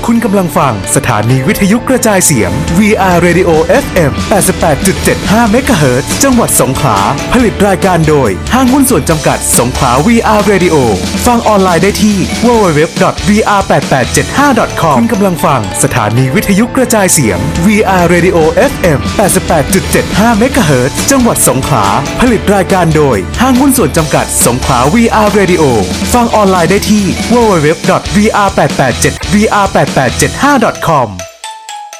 คุณกำลังฟังสถานีวิทยุกระจายเสียง VR Radio FM 88.75 MHz จังหวัดสงขลาผลิตรายการโดยห้างหุ้นส่วนจำกัดสงขลา VR Radio ฟังออนไลน์ได้ที่ www.vr8875.com คุณกำลังฟังสถานีวิทยุกระจายเสียง VR Radio FM 88.75 MHz จังหวัดสงขลาผลิตรายการโดยห้างหุ้นส่วนจำกัดสงขลา VR Radio ฟังออนไลน์ได้ที่ www.vr887vr8875.com